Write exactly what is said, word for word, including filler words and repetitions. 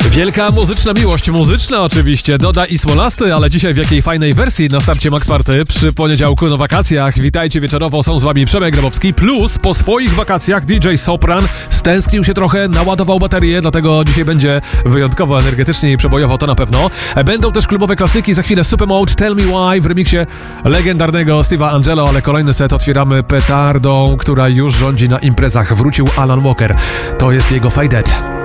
Wielka muzyczna miłość, muzyczna oczywiście, Doda i Smolasty, ale dzisiaj w jakiej fajnej wersji na starcie Max Party przy poniedziałku na wakacjach. Witajcie wieczorowo, są z wami Przemek Grabowski, plus po swoich wakacjach D J Sopran stęsknił się trochę, naładował baterię, dlatego dzisiaj będzie wyjątkowo energetycznie i przebojowo, to na pewno. Będą też klubowe klasyki, za chwilę Supermode, Tell Me Why w remiksie legendarnego Steve'a Angelo, ale kolejny set otwieramy petardą, która już rządzi na imprezach. Wrócił Alan Walker, to jest jego Faded.